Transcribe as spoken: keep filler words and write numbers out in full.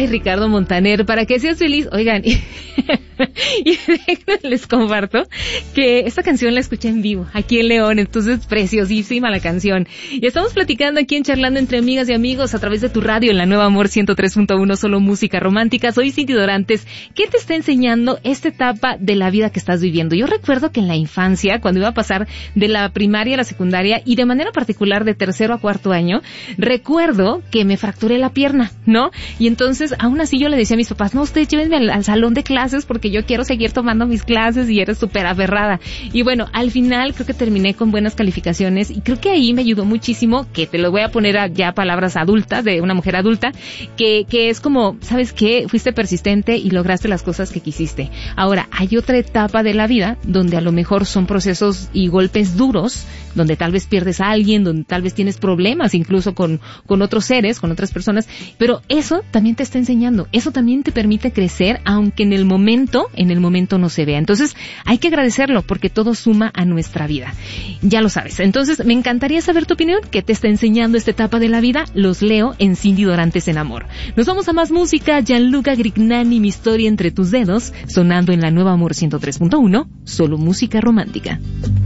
Ay, Ricardo Montaner, para que seas feliz. Oigan, y, y les comparto que esta canción la escuché en vivo, aquí en León, entonces preciosísima la canción. Y estamos platicando aquí en Charlando entre Amigas y Amigos a través de tu radio en la Nueva Amor ciento tres punto uno, solo música romántica. Soy Cindy Dorantes. ¿Qué te está enseñando esta etapa de la vida que estás viviendo? Yo recuerdo que en la infancia, cuando iba a pasar de la primaria a la secundaria y de manera particular de tercero a cuarto año, recuerdo que me fracturé la pierna, ¿no? Y entonces, aún así yo le decía a mis papás, no, ustedes llévenme al, al salón de clases porque yo quiero seguir tomando mis clases, y era súper aferrada. Y bueno, al final creo que terminé con buenas calificaciones y creo que ahí me ayudó muchísimo, que te lo voy a poner a ya palabras adultas, de una mujer adulta, que, que es como, ¿sabes qué? Fuiste persistente y lograste las cosas que quisiste. Ahora, hay otra etapa de la vida donde a lo mejor son procesos y golpes duros, donde tal vez pierdes a alguien, donde tal vez tienes problemas incluso con, con otros seres, con otras personas, pero eso también te está enseñando, eso también te permite crecer, aunque en el momento, en el momento no se vea. Entonces, hay que agradecerlo porque todo suma a nuestra vida. Ya lo sabes. Entonces, me encantaría saber tu opinión, qué te está enseñando esta etapa de la vida. Los leo en Cindy Dorantes en Amor. Nos vamos a más música. Gianluca Grignani, Mi historia entre tus dedos, sonando en la Nueva Amor ciento tres punto uno, solo música romántica.